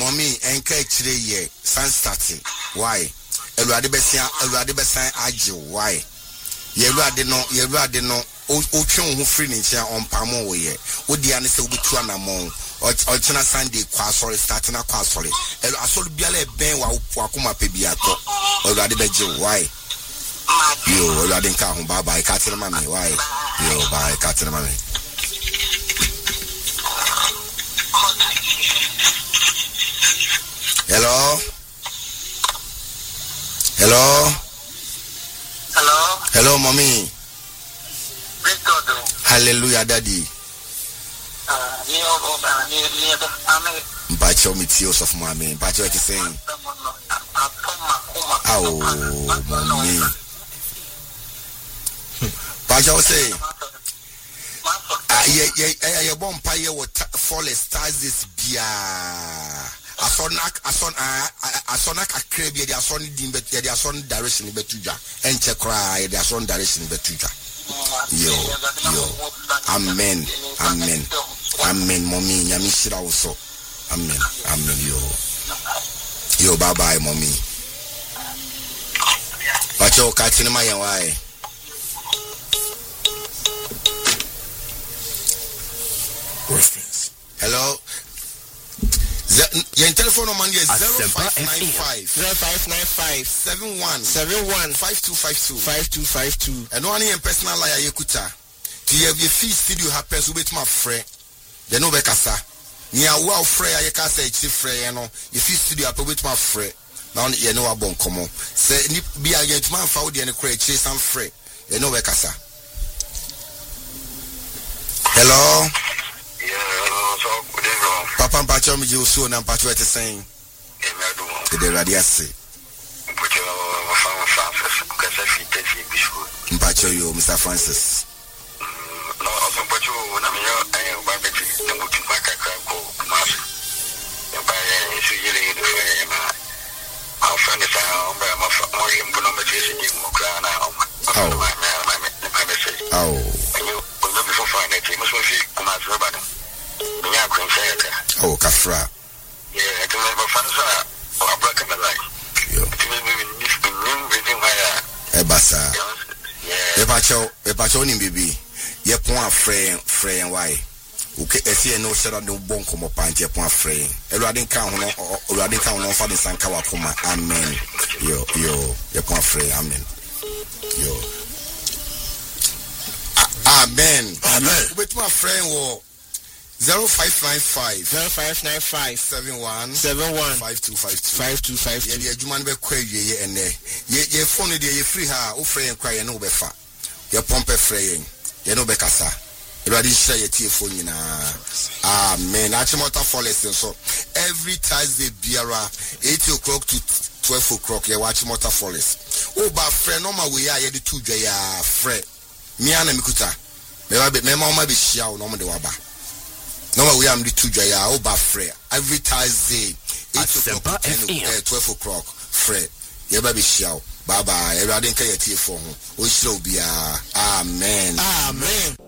mommy enka chire ye san starting why Eluade besan age why Yeluade no o twon ho free ni ntia onpamo wo ye odi ane se obetu anamon o chena Sunday kwa sorry starting na kwa sorry asolu biala ben wa akoma pe biato Eluade beje why yo Eluade nka ho bye bye ka tena mami why yo bye ka tena mami. Hello mommy. Hallelujah daddy. Mpacho mitios of mommy. Mpacho what you saying? Oh mommy. Mpacho say yeah bomb pie what fall stars this bia asonak akrebe the ason dimbe the ason direction betuja enche kra the ason direction betuja yo amen mommy nyami shira also amen yo bye bye mommy pacho katina my why reference hello. Your telephone number is 0595 71 5252. And one in personal liar Yakuta. To have your fee studio happens with my friend. The no bekasa. Near well frey I can say it's frey, you know. Your fee studio up with my friend. Now you know about come on. Say be a gentleman found the crate chase and frey. You know bekasa. Hello. Papa Mpacho mi je osu na Mpacho ete saying the radiasi Mpacho yo Mr. Francis no Mpacho na me yo ba beti na mutu makaka ko mas ba ye su yele de fe ma afan de sa ba ma fa mo yim bu no me se ji mo kra na o ma oh you no be for fine it must be kuma so ba no oh kafra yeah I don't have fun so I break my life yo ebasa epacho ni bibi ye pon afre why okay ese no shara no bon komo pant ye pon afre Eluade nka ho no fa de sanka wa koma amen yo ye pon afre amen yo amen with my friend wo 0595 71 5252 ye adwuma no be kwa wie ene ye phone de ye free ha o free kwa ye no be fa ye pompe free ye no be kasa Eluade share ye tie phone nyina amen achimota forest so every Thursday biara 8 o'clock to 12 o'clock ye watch motor forest o ba free no ma we ye de tu dwa ya free mi ana mikuta me ma be shia o no mo de waba no we am the two jaya over free every Thursday 8 o'clock and 12 o'clock free ye baby show bye bye Eluade nka ye tie for ho o shiro bia amen